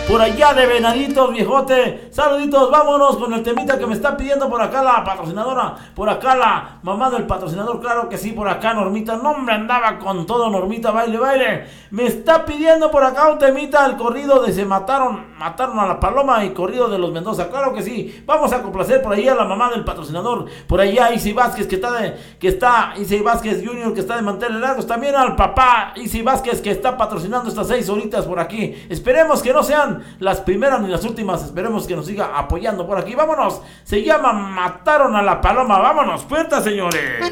por allá de Venaditos, viejote. Saluditos, vámonos con el temita que me está pidiendo por acá la patrocinadora, por acá la mamá del patrocinador, claro que sí, por acá Normita. No, hombre, andaba con todo Normita, baile, baile. Me está pidiendo por acá un temita, el corrido de mataron a la paloma y corrido de los Mendoza, claro que sí. Vamos a complacer por ahí a la mamá del patrocinador, por allá Easy Vázquez, que está Easy Vázquez Junior, que está de manteles largos, también al papá Easy Vázquez, que está patrocinando estas 6 horitas por aquí. Esperemos que no sean las primeras ni las últimas, esperemos que nos siga apoyando por aquí. Vámonos, se llama Mataron a la Paloma, vámonos, puerta, señores.